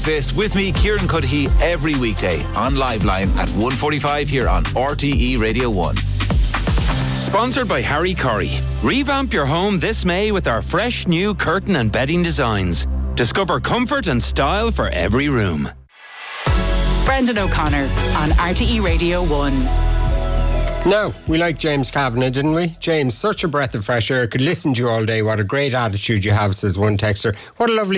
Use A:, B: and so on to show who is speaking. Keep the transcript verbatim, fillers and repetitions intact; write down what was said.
A: Breakfast with me, Kieran Cuddihy, every weekday on Liveline at one forty-five here on R T E Radio one.
B: Sponsored by Harry Corrie. Revamp your home this May with our fresh new curtain and bedding designs. Discover comfort and style for every room.
C: Brendan O'Connor on R T E Radio one.
D: No, we liked James Kavanagh, didn't we? James, such a breath of fresh air. Could listen to you all day. What a great attitude you have, says one texter. What a lovely